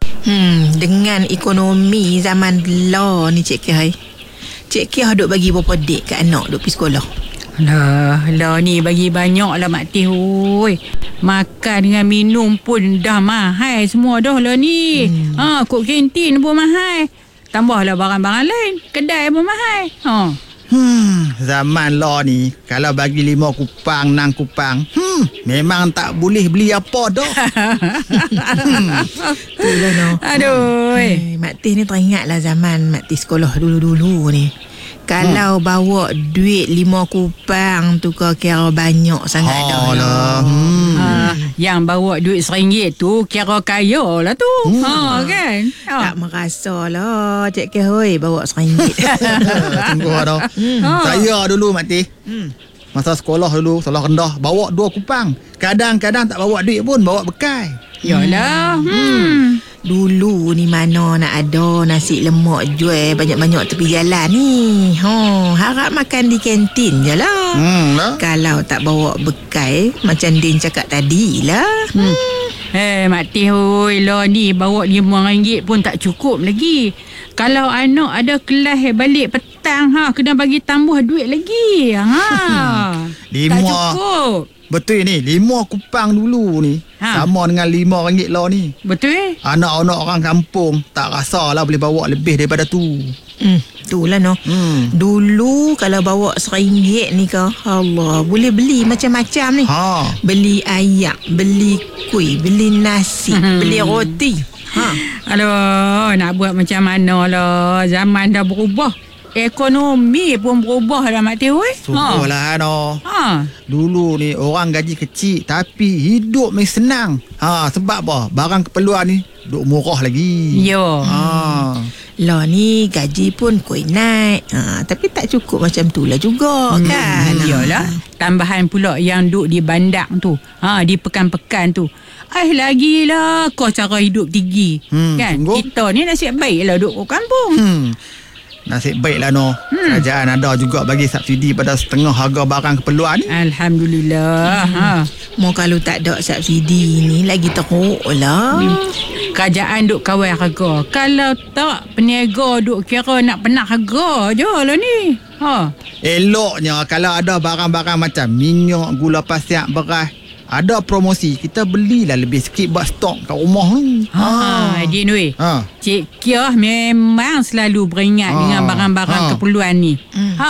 Dengan ekonomi zaman law ni Cik Kiah, Cik Kiah duk bagi berapa dek kat anak duk pergi sekolah? Lah ni bagi banyak lah Mak Teh. Makan dengan minum pun dah mahal semua dah lah ni. Kok kantin pun mahal. Tambahlah barang-barang lain. Kedai pun mahal. Zaman law ni kalau bagi 5 kupang 6 kupang memang tak boleh beli apa dah. Itulah no. Aduh. Mak Teh ni teringatlah zaman Mak Teh sekolah dulu-dulu ni. Kalau bawa duit 5 kupang tu kira banyak sangat dah lah. Yang bawa duit RM1 tu kira kaya lah tu. Kan? Tak merasa lah Cik Kiah bawa RM1. Tunggu dah. Saya dulu Mak Teh, masa sekolah dulu, sekolah rendah, bawa 2 kupang. Kadang-kadang tak bawa duit pun, bawa bekal. Yalah. Dulu ni mana nak ada nasi lemak jual banyak-banyak tepi jalan ni. Harap makan di kantin je lah. Kalau tak bawa bekal, macam Din cakap tadi lah. Mak Teh lah ni bawa RM5 pun tak cukup lagi. Kalau anak ada kelas balik petang, kena bagi tambah duit lagi. Tak cukup. Betul ni, 5 kupang dulu ni sama dengan RM5 lah ni. Betul. Anak-anak orang kampung tak rasa lah boleh bawa lebih daripada tu. Itulah no. Dulu kalau bawa RM1 ni ke, Allah, boleh beli macam-macam ni. Beli ayam, beli kuih, beli nasi, beli roti. Aduh, nak buat macam mana lah. Zaman dah berubah. Ekonomi pun berubah dah Mak Teh. Sungguhlah Dulu ni orang gaji kecil tapi hidup ni senang. Sebab apa? Barang keperluan ni duk murah lagi. Lah ni gaji pun kuih naik. Tapi tak cukup macam tu lah juga kan. Yalah. Tambahan pula yang duk di bandar tu. Di pekan-pekan tu. Lagilah kos cara hidup tinggi. Kan? Sungguh? Kita ni nasib baik lah duk kat kampung. Nasib baik lah no. Kerajaan ada juga bagi subsidi pada setengah harga barang keperluan ni. Alhamdulillah. Mau kalau tak ada subsidi ni lagi teruk lah. Kerajaan duk kawal harga. Kalau tak, peniaga duk kira nak penat harga je lah ni. Eloknya kalau ada barang-barang macam minyak, gula pasir, beras, ada promosi, kita belilah lebih sikit buat stok kat rumah ni. Din weh. Cik Kiah memang selalu beringat dengan barang-barang keperluan ni.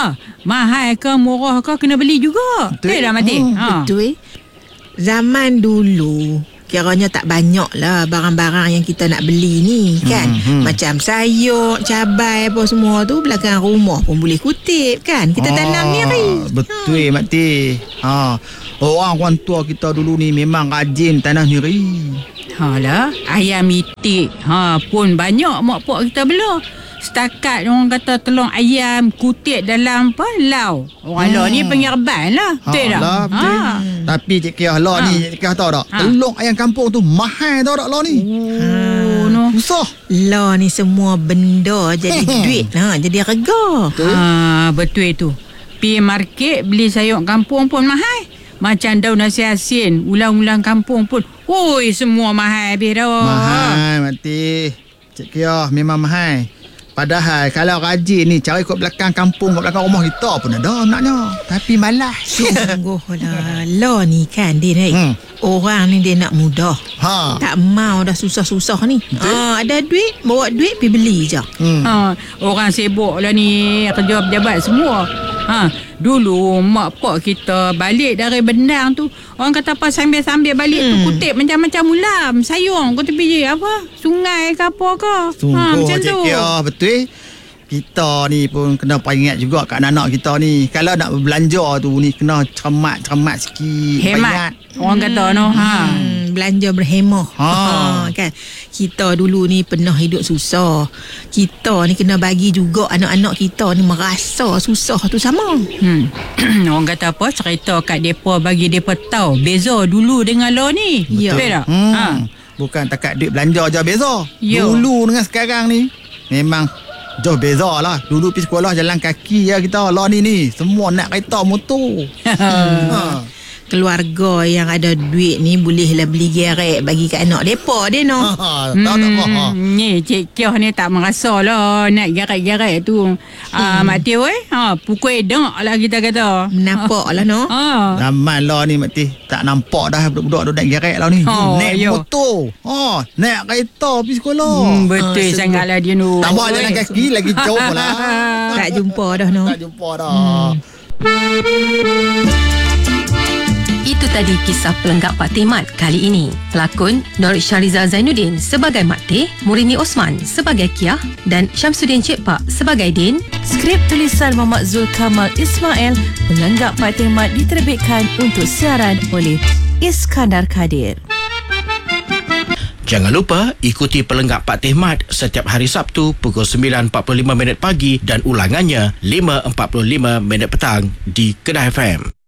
Mahal ke murah ke kena beli juga. Betul dah Mak Teh. Betul. Zaman dulu kiranya tak banyak lah barang-barang yang kita nak beli ni kan. Macam sayur, cabai apa semua tu belakang rumah pun boleh kutip kan. Kita tanam sendiri. Betul Mak Teh. Orang tua kita dulu ni memang rajin tanam sendiri. Lah, ayam itik pun banyak mak pak kita bela. Setakat orang kata telur ayam kutip dalam lau. Orang lah ni pengirban lah. Betul tak? Tapi Cik Kiah lah ni, Cik Kiah tahu tak? Telur ayam kampung tu mahal tahu tak lah ni? Susah. Lah ni semua benda jadi duit. Jadi harga. Betul tu. Pergi market beli sayur kampung pun mahal. Macam daun nasi asin, ulang-ulang kampung pun. Semua mahal habis dah. Mahal Mak Teh. Cik Kiah memang mahal. Padahal kalau rajin ni cari kat belakang kampung, kat belakang rumah kita pun ada naknya. Tapi malas. Sungguh lah. Lah ni kan dia orang ni dia nak mudah. Tak mau dah susah-susah ni. Ada duit, bawa duit pergi beli je. Orang sibuk lah ni, kerja pejabat semua. Dulu mak pak kita balik dari bendang tu, orang kata apa sambil-sambil balik tu kutip macam-macam ulam, sayur kau tepi apa sungai ke apa ke. Sungguh Cik Kiah, betul. Kita ni pun kena peringat juga kat anak kita ni. Kalau nak berbelanja tu ni kena cermat sikit. Hemat. Orang kata no. Belanja berhemah. Kan. Kita dulu ni pernah hidup susah. Kita ni kena bagi juga anak-anak kita ni merasa susah tu sama. Orang kata apa? Cerita kat depa bagi depa tahu beza dulu dengan lo ni. Betul tak? Bukan takat duit belanja je beza. Dulu dengan sekarang ni memang jauh beza lah. Dulu pergi sekolah jalan kaki ya kita. Lah ni semua nak kereta motor. keluarga yang ada duit ni bolehlah beli gerek bagi kat anak depa dia no. Tahu tak kau? Ni Cik Kioh ni tak merasa lah nak gerak-gerak tu. Mak Tio pukul dengak lah kita kata. Menampak lah no. Zaman lah ni Mak Tih. Tak nampak dah budak-budak duduk gerek lah ni. Naik motor. Naik kereta pergi sekolah. Betul sangatlah dia nu. Tak bawa jalan kaki lagi jauh lah. Tak jumpa dah no. Tak jumpa dah. Itu tadi kisah Pelenggak Pak Teh Mat kali ini. Pelakon Norris Shahrizal Zainuddin sebagai Mak Teh, Murini Osman sebagai Kiah dan Syamsuddin Cik Pak sebagai Din. Skrip tulisan Muhammad Zulkamal Ismail, Pelenggak Pak Teh Mat diterbitkan untuk siaran oleh Iskandar Kadir. Jangan lupa ikuti Pelenggak Pak Teh Mat setiap hari Sabtu pukul 9.45 pagi dan ulangannya 5.45 petang di Kedah FM.